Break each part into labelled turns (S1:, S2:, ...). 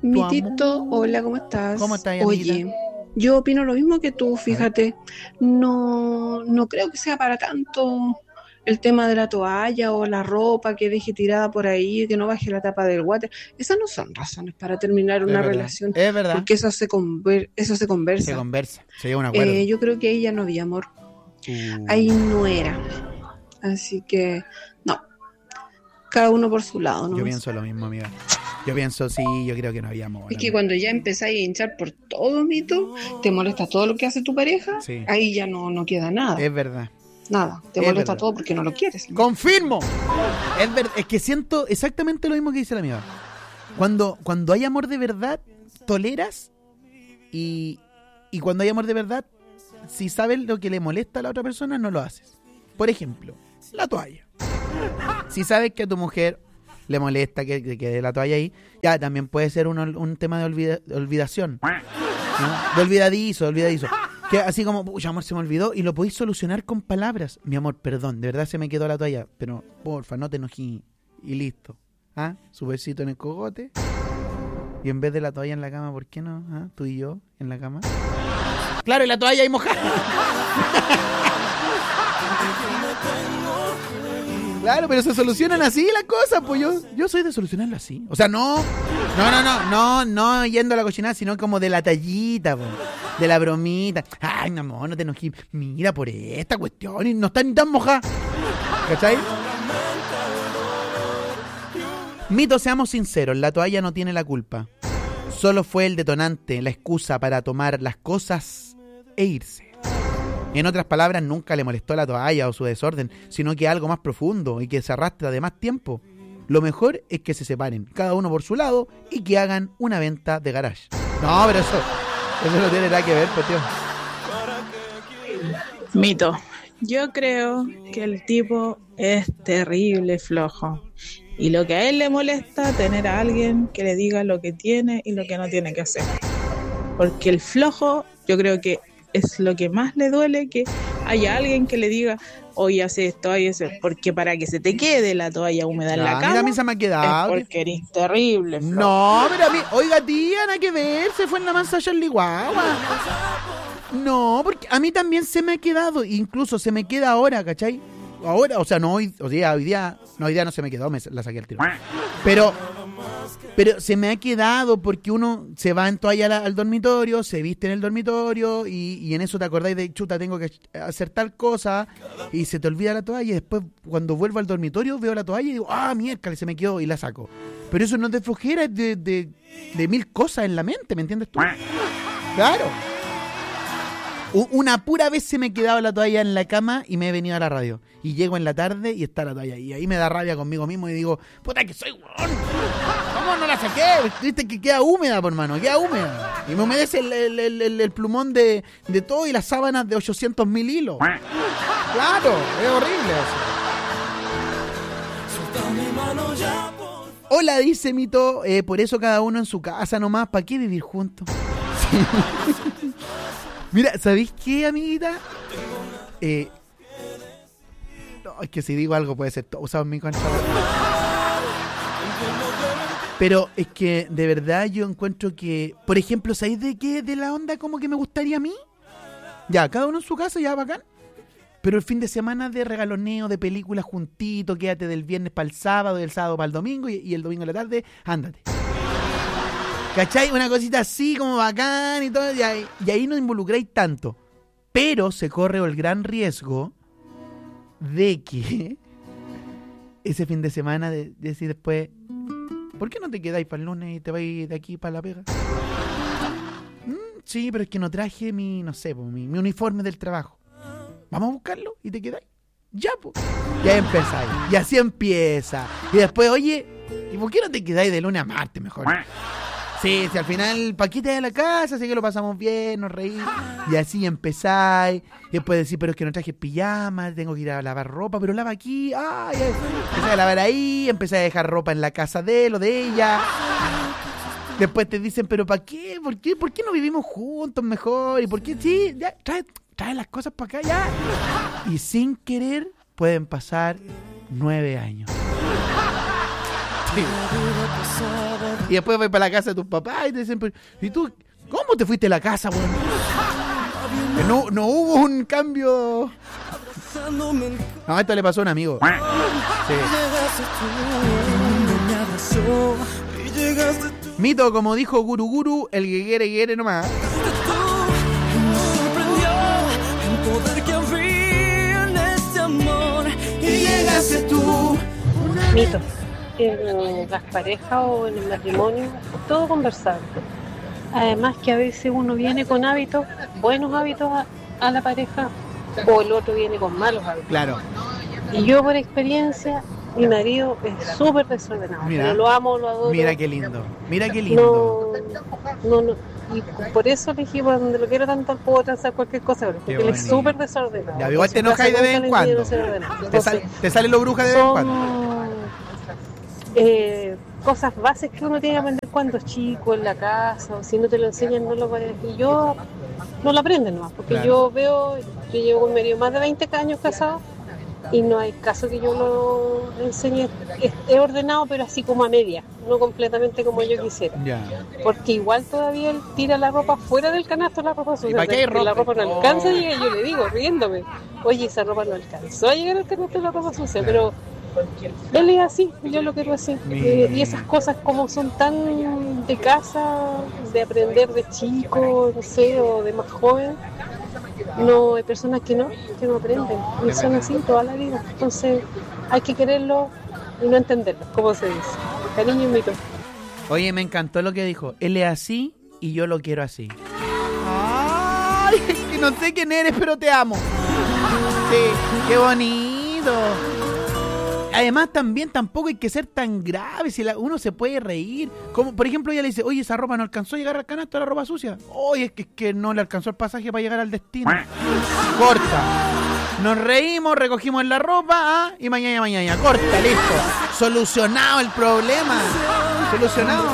S1: Mitito, hola, ¿cómo estás?
S2: ¿Cómo estás, amiguita?
S1: Oye, yo opino lo mismo que tú, fíjate. No creo que sea para tanto el tema de la toalla o la ropa que deje tirada por ahí, que no baje la tapa del water. Esas no son razones para terminar una relación,
S2: Es verdad.
S1: porque eso se conversa.
S2: Se conversa, se llega a un acuerdo.
S1: Yo creo que ahí ya no había amor. Ahí no era. Así que, no. Cada uno por su lado, ¿no?
S2: Yo pienso lo mismo, amiga. Yo pienso, sí, yo creo que no había amor.
S1: Es que cuando ya empezáis a hinchar por todo, Mito, te molesta todo lo que hace tu pareja,
S2: Sí.
S1: ahí ya no queda nada.
S2: Es verdad.
S1: Nada, te
S2: Es
S1: molesta
S2: verdad.
S1: todo porque no lo quieres.
S2: ¡Confirmo! Es que siento exactamente lo mismo que dice la amiga. Cuando hay amor de verdad, toleras y cuando hay amor de verdad, si sabes lo que le molesta a la otra persona, no lo haces. Por ejemplo, la toalla. Si sabes que a tu mujer le molesta que quede la toalla ahí, ya también puede ser un tema de olvidación, ¿no? De olvidadizo. Que así como, pucha, amor, se me olvidó, y lo podéis solucionar con palabras. Mi amor, perdón, de verdad se me quedó la toalla, pero porfa, no te enojí. Y listo. ¿Ah? Su besito en el cogote. Y en vez de la toalla en la cama, ¿por qué no? ¿Ah? Tú y yo en la cama. Claro, y la toalla ahí mojada. Claro, pero se solucionan así las cosas, pues yo soy de solucionarlo así. O sea, no yendo a la cochinada, sino como de la tallita, pues, de la bromita. Ay, mi amor, no te enojes. Mira por esta cuestión y no está ni tan mojada. ¿Cachai? Mito, seamos sinceros, la toalla no tiene la culpa. Solo fue el detonante, la excusa para tomar las cosas e irse. En otras palabras, nunca le molestó la toalla o su desorden, sino que algo más profundo y que se arrastra de más tiempo. Lo mejor es que se separen, cada uno por su lado, y que hagan una venta de garage. No, pero eso no tiene nada que ver, pues, tío.
S3: Mito. Yo creo que el tipo es terrible flojo. Y lo que a él le molesta, tener a alguien que le diga lo que tiene y lo que no tiene que hacer. Porque el flojo, yo creo que es lo que más le duele, que haya alguien que le diga, oye, hace esto, oye, eso, porque para que se te quede la toalla húmeda en la cama,
S2: a mí se me ha quedado.
S3: es porque eres terrible, flojo.
S2: No, pero a mí, oiga, tía, nada que ver, se fue en la mansa Charlie Guagua. No, porque a mí también se me ha quedado, incluso se me queda ahora, ¿cachai? Ahora, o sea, no hoy, hoy día no se me quedó, me la saqué al tiro. Pero se me ha quedado porque uno se va en toalla al dormitorio, se viste en el dormitorio y en eso te acordáis de, chuta, tengo que hacer tal cosa, y se te olvida la toalla, y después cuando vuelvo al dormitorio veo la toalla y digo, miércoles, se me quedó, y la saco. Pero eso no es de flojera, es de mil cosas en la mente, ¿me entiendes tú? Claro. Una pura vez se me ha quedado la toalla en la cama y me he venido a la radio. Y llego en la tarde y está la toalla. Y ahí me da rabia conmigo mismo y digo, puta que soy huevón. ¿Cómo no la saqué? Viste que queda húmeda, por mano, queda húmeda. Y me humedece el plumón de todo y las sábanas de 800.000 hilos. Claro, es horrible eso. Hola, dice Mito, por eso cada uno en su casa nomás, ¿para qué vivir juntos? Mira, ¿sabéis qué, amiguita? No, es que si digo algo puede ser todo usado en mi contra. Pero es que de verdad yo encuentro que, por ejemplo, ¿sabéis de qué? De la onda como que me gustaría a mí. Ya, cada uno en su casa, ya bacán. Pero el fin de semana de regaloneo, de películas juntito, quédate del viernes para el sábado, del sábado para el domingo y el domingo en la tarde, ándate. ¿Cachai? Una cosita así como bacán y todo, y ahí no involucráis tanto. Pero se corre el gran riesgo de que ese fin de semana decir después, ¿por qué no te quedáis para el lunes y te vais de aquí para la pega? Sí, pero es que no traje mi uniforme del trabajo. ¿Vamos a buscarlo y te quedáis? Ya, pues. Ya empezáis. Y así empieza. Y después, oye, ¿y por qué no te quedáis de lunes a martes mejor? Sí, al final, ¿para qué te vas a la casa? Así que lo pasamos bien, nos reímos. Y así empezáis. Y después decir, pero es que no traje pijama, tengo que ir a lavar ropa, pero lava aquí. Empecé a lavar ahí, empecé a dejar ropa en la casa de él o de ella. Después te dicen, pero ¿para qué? ¿Por qué no vivimos juntos mejor? ¿Y por qué? Sí, ya, trae las cosas para acá, ya. Y sin querer pueden pasar 9 años. Sí. Y después vas para la casa de tus papás y te dicen, ¿y tú cómo te fuiste a la casa, weón? No hubo un cambio. No, esto le pasó a un amigo. Sí. Mito, como dijo Guru Guru, el que quiere nomás.
S4: Mito. En las parejas o en el matrimonio, todo conversable. Además que a veces uno viene con hábitos, buenos hábitos a la pareja, o el otro viene con malos hábitos.
S2: Claro.
S4: Y yo por experiencia, mi marido es súper desordenado,
S2: Mira.
S4: pero lo amo, lo adoro.
S2: Mira qué lindo. Mira qué lindo.
S4: No. Y por eso le dije, cuando lo quiero tanto, puedo transar cualquier cosa, porque él es súper desordenado.
S2: Ya, igual te enojas de vez en cuando. Te sale lo bruja de vez en cuando.
S4: Cosas básicas que uno tiene que aprender cuando es chico, en la casa, o si no te lo enseñan, no lo puedes. Y yo no lo aprendo nomás, porque
S2: claro.
S4: yo llevo con medio más de 20 años casado, y no hay caso que yo lo enseñe. He ordenado, pero así como a media, no completamente como yo quisiera.
S2: Ya.
S4: Porque igual todavía él tira la ropa fuera del canasto, la ropa sucia.
S2: ¿Y para qué hay ropa?
S4: La ropa no alcanza, y yo le digo, riéndome, oye, esa ropa no alcanzó a llegar al canasto de la ropa sucia, pero él es así, yo lo quiero así. Y esas cosas como son tan de casa, de aprender de chico, no sé, o de más joven, no, hay personas que no aprenden, y son así toda la vida. Entonces hay que quererlo y no entenderlo, como se dice. Cariño y mito.
S2: Oye, me encantó lo que dijo. Él es así y yo lo quiero así. ¡Ay! Que no sé quién eres, pero te amo. Sí, qué bonito. Además, también tampoco hay que ser tan grave. Si uno se puede reír. Como, por ejemplo, ella le dice, oye, esa ropa no alcanzó a llegar al canasto, la ropa sucia. Oye, es que no le alcanzó el pasaje para llegar al destino. Corta. Nos reímos, recogimos la ropa, y mañana. Corta, listo. Solucionado el problema. Solucionado.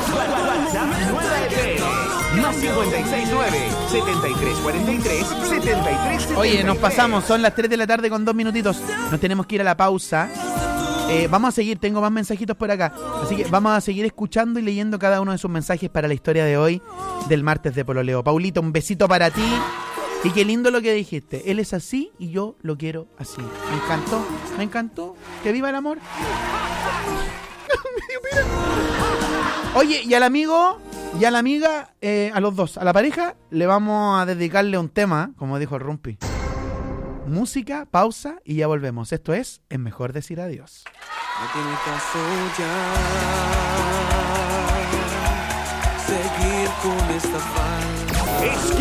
S5: Más 569-7343-73.
S2: Oye, nos pasamos, son las 3 de la tarde con 2 minutitos. Nos tenemos que ir a la pausa. Vamos a seguir, tengo más mensajitos por acá. Así que vamos a seguir escuchando y leyendo cada uno de sus mensajes para la historia de hoy, del martes de Pololeo. Paulito, un besito para ti. Y qué lindo lo que dijiste. Él es así y yo lo quiero así. Me encantó. Que viva el amor. Oye, y al amigo y a la amiga, a los dos, a la pareja, le vamos a dedicarle un tema, como dijo el Rumpi. Música, pausa y ya volvemos. Esto es Mejor Decir Adiós.
S6: No tiene caso ya seguir con esta falta.